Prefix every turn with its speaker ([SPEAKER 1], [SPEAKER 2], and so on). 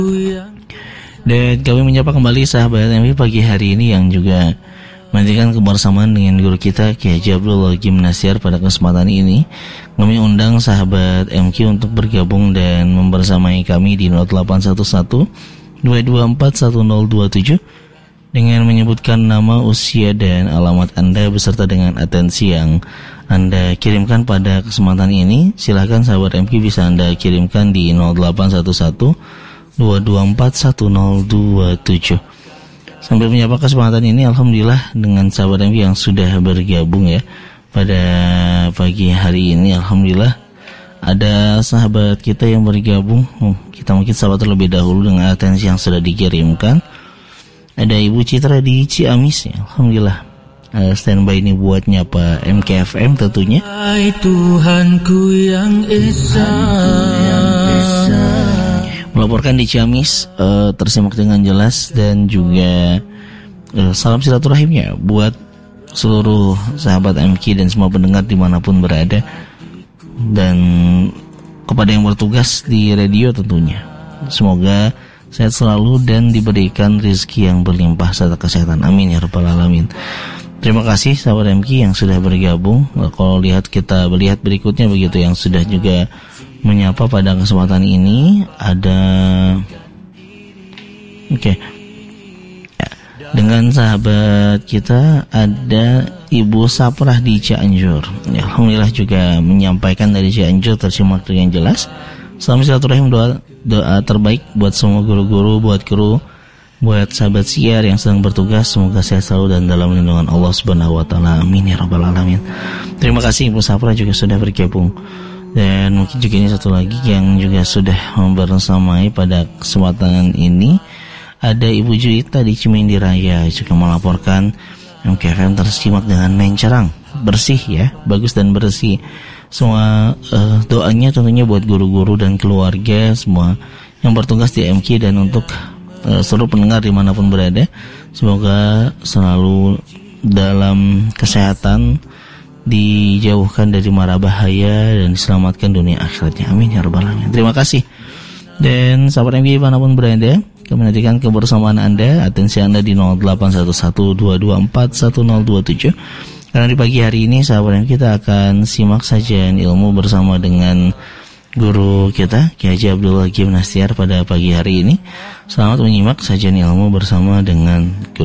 [SPEAKER 1] Dan kami menyapa kembali sahabat MK pagi hari ini yang juga menantikan kebersamaan dengan guru kita Kiai Haji Abdul Hakim Nasyar. Pada kesempatan ini kami undang sahabat MQ untuk bergabung dan membersamai kami di 0811 224 1027 dengan menyebutkan nama, usia dan alamat Anda beserta dengan atensi yang Anda kirimkan pada kesempatan ini. Silakan sahabat MQ bisa Anda kirimkan di 0811 224 1027. Sambil menyapa kesempatan ini, alhamdulillah dengan sahabat MQ yang sudah bergabung ya pada pagi hari ini. Alhamdulillah ada sahabat kita yang bergabung. Kita mungkin sahabat terlebih dahulu dengan atensi yang sudah dikirimkan. Ada Ibu Citra di Ciamis ya. Alhamdulillah standby ini buat nyapa MKFM tentunya.
[SPEAKER 2] Tuhanku yang esa,
[SPEAKER 1] melaporkan di Ciamis, tersimak dengan jelas dan juga salam silaturahimnya buat seluruh sahabat MK dan semua pendengar dimanapun berada, dan kepada yang bertugas di radio tentunya. Semoga sehat selalu dan diberikan rezeki yang berlimpah serta kesehatan. Amin ya rabbal alamin. Terima kasih sahabat MK yang sudah bergabung. Kalau kita melihat berikutnya begitu yang sudah juga menyapa pada kesempatan ini ada ya, dengan sahabat kita ada Ibu Saprah di Cianjur ya, alhamdulillah juga menyampaikan dari Cianjur tersimak dengan jelas. Salam silaturahim, doa terbaik buat semua guru-guru, buat kru, buat sahabat siar yang sedang bertugas, semoga sehat selalu dan dalam lindungan Allah Subhanahu wa taala. Amin ya rabbal alamin. Terima kasih Ibu Saprah juga sudah bergabung. Dan mungkin juga ini satu lagi yang juga sudah membersamai pada kesempatan ini, ada Ibu Juita di Cimindi Raya juga melaporkan MKFM tersimak dengan mencerang, bersih ya, bagus dan bersih. Semua doanya tentunya buat guru-guru dan keluarga semua yang bertugas di MK dan untuk seluruh pendengar dimanapun berada, semoga selalu dalam kesehatan, dijauhkan dari mara bahaya dan diselamatkan dunia akhiratnya. Amin ya rabbal alamin. Terima kasih. Dan sahabat MG dimanapun berada, kami nantikan kebersamaan Anda, atensi Anda di 0811-224-1027. Karena di pagi hari ini sahabat MG kita akan simak sajian ilmu bersama dengan guru kita Kiai Haji Abdul Hakim Nasyar pada pagi hari ini. Selamat menyimak sajian ilmu bersama dengan